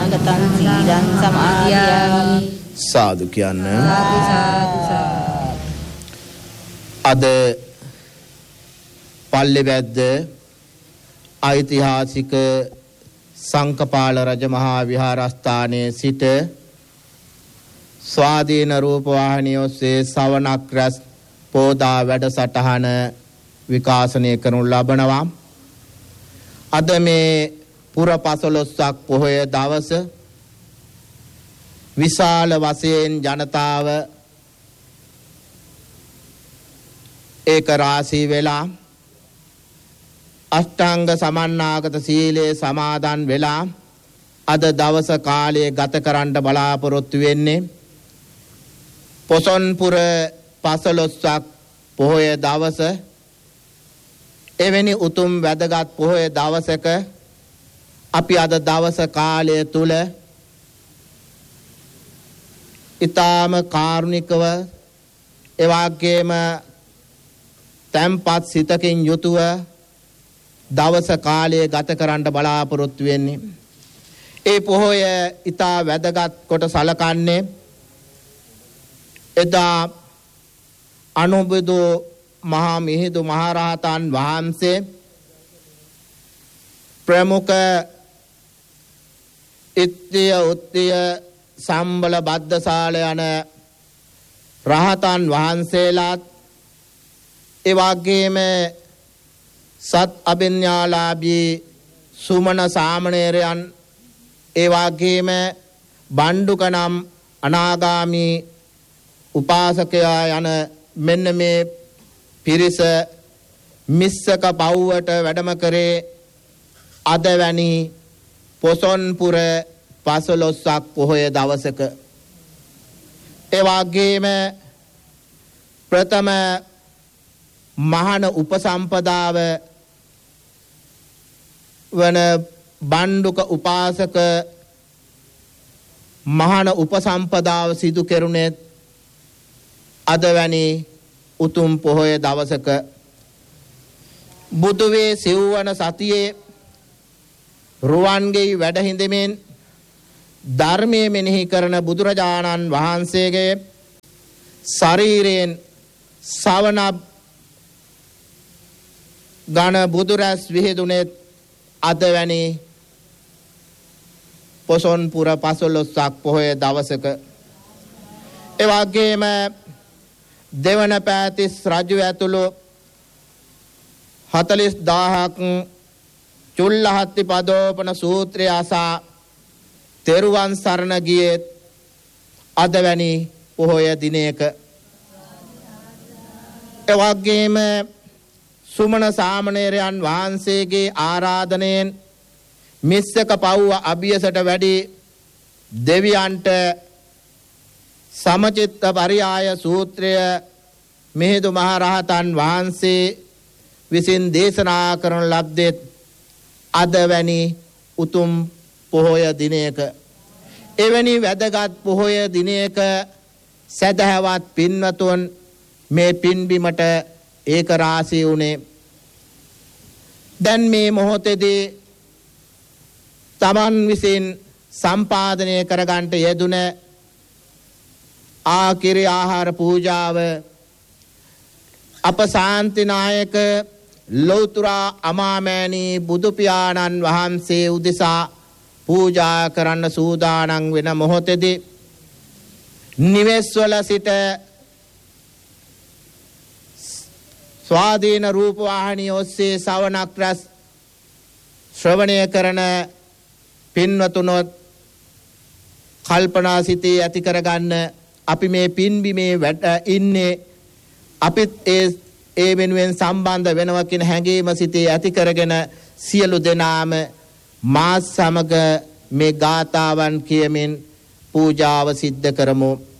සමාගතං සීලං සමාදියාමි. සාදු කියන්නේ අද පල්ලෙවැද්ද ඓතිහාසික සංකපාල රජමහා විහාරස්ථානයේ සිට ස්වාධීන රූපවාහිනිය ඔස්සේ සවනක් රැස් පෝදා වැඩසටහන විකාශනය කරනු ලබනවා. අද මේ පුර 15ක් පොහොය දවස විශාල වශයෙන් ජනතාව ඒක රාශී වෙලා අෂ්ටාංග සමන්නාගත සීලේ සමාදන් වෙලා අද දවස කාලයේ ගත කරන්න බලාපොරොත්තු වෙන්නේ. පොසොන්පුර 15ක් පොහොය දවස එවැනි උතුම් වැදගත් පොහොය දවසක අපි අද දවස කාලය තුල ඊටාම කාරුණිකව එවාගේම තැම්පත් සිතකින් යුතුව දවස කාලය ගත කරන්න බලාපොරොත්තු වෙන්නේ. ඒ පොහොය ඊටා වැදගත් කොට සලකන්නේ එදා අනුබුදු මහා මිහිඳු මහරහතන් වහන්සේ ප්‍රමුඛ ඉත්තිය උත්තිය සම්බල බද්දසාල යන රහතන් වහන්සේලාත් ඒ වගේම සත් අභිඥාලාභී සුමන සාමණේරයන් ඒ වගේම බණ්ඩුක නම් අනාගාමී උපාසකයා යන මෙන්න මේ පිරිස මිස්සක පව්වට වැඩම කරේ අද වැනි පොසොන්පුර 15ක් පොහොය දවසක. ඒ වගේම ප්‍රථම මහාන උපසම්පදාව වන බණ්ඩුක උපාසක මහාන උපසම්පදාව සිදු කෙරුණේ අද වැනි උතුම් පොහොය දවසක. බුදුවේ සිව්වන සතියේ රුවන්ගෙයි වැඩ හිඳමින් ධර්මයේ මෙනෙහි කරන බුදුරජාණන් වහන්සේගේ ශරීරයෙන් සවන ගණ බුදුරැස් විහිදුනේ අද වැනි පොසොන්පුර 15ක් පොහොය දවසක. ඒ වගේම දෙවන පෑතිස් රජු ඇතුළු 40000ක් චුල්ලහත්ති පදෝපන සූත්‍රය අසා තෙරුවන් සරණ ගියේ අද වැනි පොහොය දිනයක. ඒ වගේම සුමන සාමණේරයන් වහන්සේගේ ආරාධනයෙන් මිස්සක පව්ව අභියසට වැඩි දෙවියන්ට සමචිත්ත පරියාය සූත්‍රය මිහිඳු මහරහතන් වහන්සේ විසින් දේශනා කරන ලද්දේ අද වැනි උතුම් පොහොය දිනයක. එවැනි වැදගත් පොහොය දිනයක සදහවත් පින්වතුන් මේ පින්බිමට ඒක රාශී උනේ. දැන් මේ මොහොතේදී තමන් විසින් සම්පාදනය කරගන්නට යෙදුන ආකිරි ආහාර පූජාව අප ශාන්තිනායක ලෞතුරා අමාමෑණී බුදු පියාණන් වහන්සේ උදෙසා පූජා කරන්න සූදානම් වෙන මොහොතේදී නිවෙස්වල සිට ස්වාධීන රූපවාහිනිය ඔස්සේ සවනක් රැස් ශ්‍රවණය කරන පින්වතුනොත් කල්පනා සිතේ ඇති කරගන්න අපි මේ පින්බිමේ වැඩ ඉන්නේ අපිත් ඒ වෙනුවෙන් සම්බන්ධ වෙනවා කියන හැඟීම සිතේ ඇති කරගෙන සියලු දෙනාම මා සමග මේ ගාථාවන් කියමින් පූජාව සිද්ධ කරමු.